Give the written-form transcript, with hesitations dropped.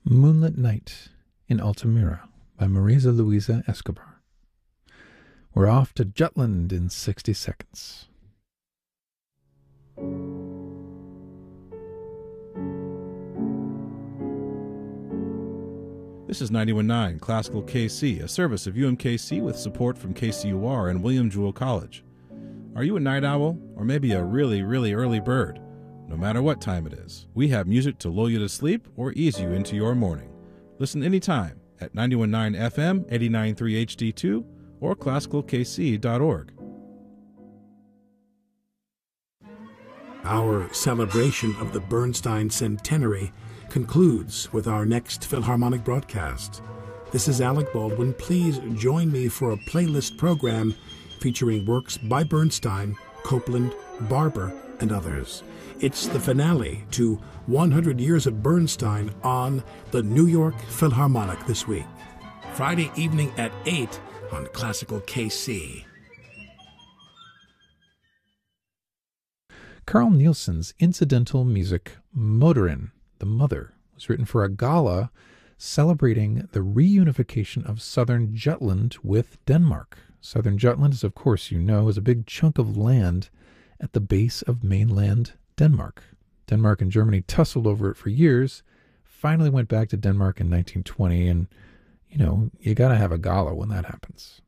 Moonlit Night in Altamira by Marisa Luisa Escobar. We're off to Jutland in 60 seconds. This is 91.9 Classical KC, a service of UMKC with support from KCUR and William Jewell College. Are you a night owl or maybe a really, really early bird? No matter what time it is, we have music to lull you to sleep or ease you into your morning. Listen anytime at 91.9 FM, 89.3 HD2, or classicalkc.org. Our celebration of the Bernstein Centenary concludes with our next Philharmonic broadcast. This is Alec Baldwin. Please join me for a playlist program featuring works by Bernstein, Copland, Barber, and others. It's the finale to 100 Years of Bernstein on the New York Philharmonic this week. Friday evening at 8 on Classical KC. Carl Nielsen's incidental music, Motorin, the Mother, was written for a gala celebrating the reunification of southern Jutland with Denmark. Southern Jutland, as of course you know, is a big chunk of land at the base of mainland Denmark. Denmark and Germany tussled over it for years, finally went back to Denmark in 1920, and, you know, you gotta have a gala when that happens.